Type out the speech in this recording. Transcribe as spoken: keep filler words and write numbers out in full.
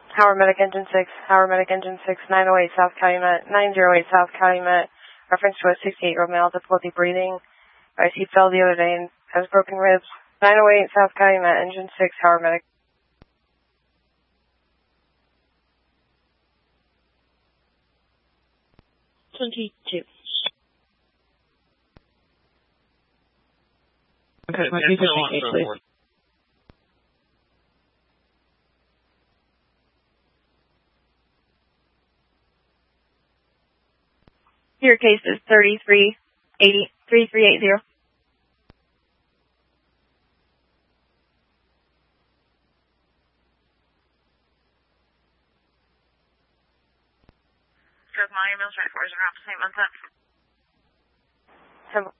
Howard Medic Engine six, Howard Medic Engine six, nine oh eight South Calumet, nine oh eight South Calumet, reference to a sixty-eight-year-old male, difficulty breathing. Guys, he fell the other day and has broken ribs. nine oh eight South Calumet, Engine six, Howard Medic. twenty-two. Okay, My it's people still on think so please. forth. Your case is thirty-three eighty, thirty-three eighty. Because my email's right for is around the same month up. Have